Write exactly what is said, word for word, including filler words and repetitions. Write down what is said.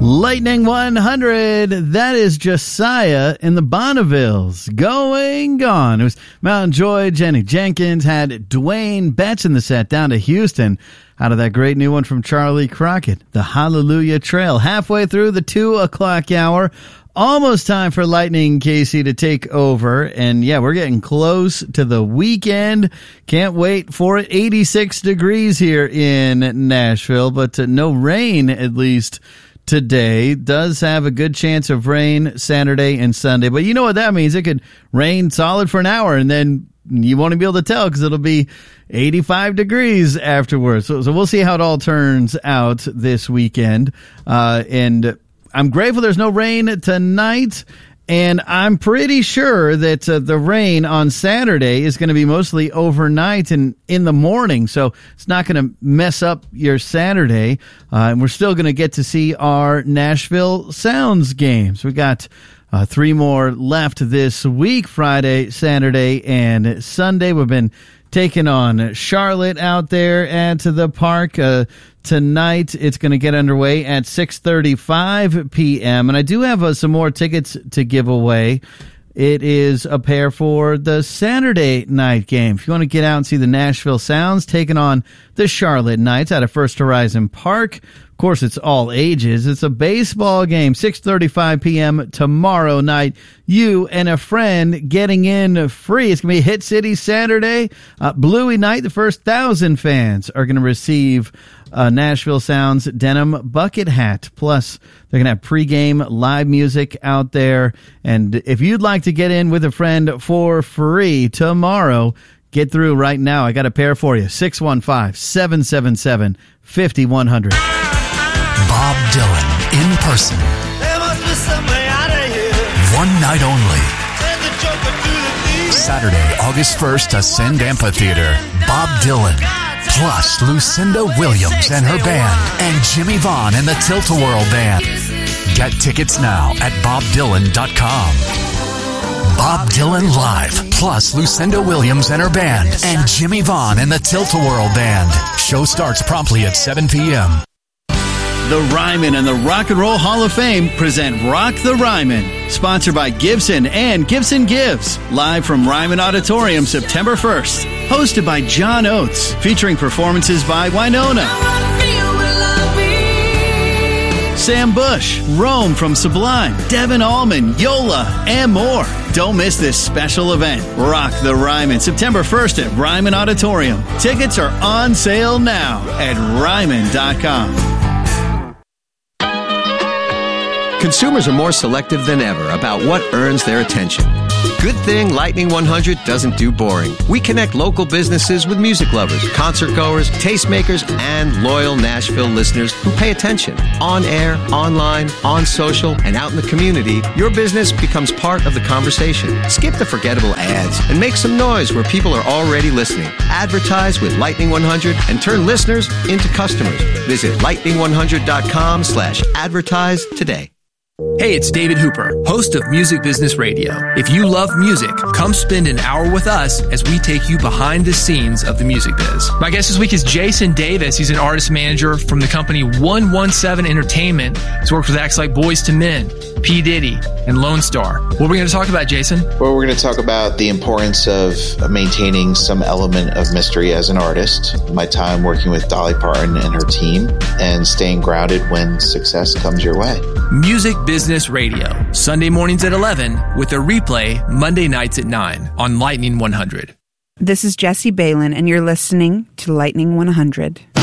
Lightning one hundred, that is Josiah in the Bonnevilles. Going Gone. It was Mountain Joy, Jenny Jenkins, had Dwayne Betts in the set down to Houston out of that great new one from Charlie Crockett, The Hallelujah Trail. Halfway through the two o'clock hour. Almost time for Lightning Casey to take over. And yeah, we're getting close to the weekend. Can't wait for it. eighty-six degrees here in Nashville, but uh, no rain at least today. Does have a good chance of rain Saturday and Sunday. But you know what that means. It could rain solid for an hour and then you won't be able to tell because it'll be eighty-five degrees afterwards. So, so we'll see how it all turns out this weekend. Uh, and I'm grateful there's no rain tonight, and I'm pretty sure that uh, the rain on Saturday is going to be mostly overnight and in the morning, so it's not going to mess up your Saturday, uh, and we're still going to get to see our Nashville Sounds games. We got uh, three more left this week, Friday, Saturday, and Sunday. We've been taking on Charlotte out there at the park. Uh, tonight, it's going to get underway at six thirty-five p.m. And I do have uh, some more tickets to give away. It is a pair for the Saturday night game. If you want to get out and see the Nashville Sounds taking on the Charlotte Knights out of First Horizon Park. Of course, it's all ages. It's a baseball game, six thirty-five p.m. tomorrow night. You and a friend getting in free. It's going to be Hit City Saturday. Uh, Bluey night, the first thousand fans are going to receive a Nashville Sounds denim bucket hat. Plus, they're going to have pregame live music out there. And if you'd like to get in with a friend for free tomorrow, get through right now. I got a pair for you. six one five, seven seven seven, five one zero zero. Bob Dylan in person. There must be some way out of here. One night only. Send the joker to the thief. Saturday, August first, Ascend Amphitheater. Bob Dylan. Plus Lucinda Williams and her band. And Jimmy Vaughn and the Tilt-A-Whirl Band. Get tickets now at bob dylan dot com. Bob Dylan Live, plus Lucinda Williams and her band. And Jimmy Vaughn and the Tilt-A-Whirl Band. Show starts promptly at seven p.m. The Ryman and the Rock and Roll Hall of Fame present Rock the Ryman, sponsored by Gibson and Gibson Gives, live from Ryman Auditorium September first, hosted by John Oates, featuring performances by Winona, Sam Bush, Rome from Sublime, Devin Allman, Yola, and more. Don't miss this special event. Rock the Ryman, September first at Ryman Auditorium. Tickets are on sale now at ryman dot com. Consumers are more selective than ever about what earns their attention. Good thing Lightning one hundred doesn't do boring. We connect local businesses with music lovers, concert goers, tastemakers, and loyal Nashville listeners who pay attention. On air, online, on social, and out in the community, your business becomes part of the conversation. Skip the forgettable ads and make some noise where people are already listening. Advertise with Lightning one hundred and turn listeners into customers. Visit lightning one hundred dot com slash advertise today. Hey, it's David Hooper, host of Music Business Radio. If you love music, come spend an hour with us as we take you behind the scenes of the music biz. My guest this week is Jason Davis. He's an artist manager from the company one one seven Entertainment. He's worked with acts like Boyz two Men, P. Diddy, and Lone Star. What are we going to talk about, Jason? Well, we're going to talk about the importance of maintaining some element of mystery as an artist, my time working with Dolly Parton and her team, and staying grounded when success comes your way. Music Business Radio, Sunday mornings at eleven, with a replay Monday nights at nine on Lightning one hundred. This is Jessie Balin, and you're listening to Lightning one hundred.